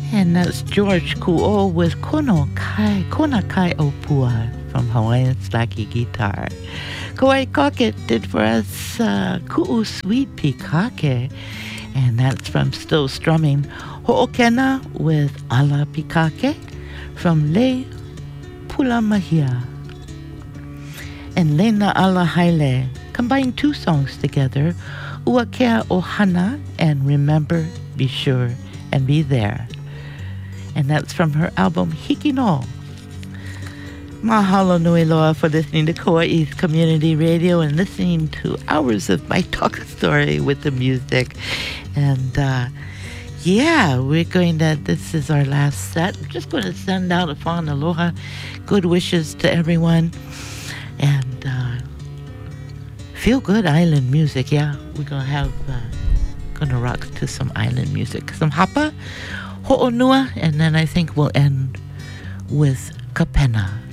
And that's George Kuo with Kona Kai Opua from Hawaiian Slaki Guitar. Kauai Koket did for us Ku'u Sweet Pikake, and that's from Still Strumming. Ho'okena with Ala Pikake from Le Pulamahia. And Lena Ala Haile combined two songs together, Uakea Ohana and Remember, Be Sure, and Be There. And that's from her album Hikino. Mahalo nui loa for listening to Kauai's Community Radio and listening to hours of my talk story with the music. And this is our last set. We're just going to send out a fond aloha, good wishes to everyone, and feel good island music. Yeah, we're gonna rock to some island music, some hapa, ho'onua, and then I think we'll end with kapena.